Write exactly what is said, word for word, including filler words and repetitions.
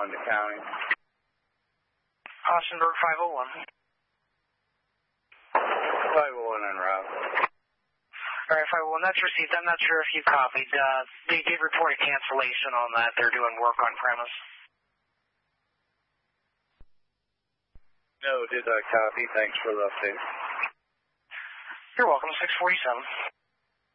one to county. Austinburg five oh one. five oh one en route. All right, five oh one, that's received. I'm not sure if you copied. Uh, they did report a cancellation on that. They're doing work on premise. No, did I copy? Thanks for the update. You're welcome, six forty-seven.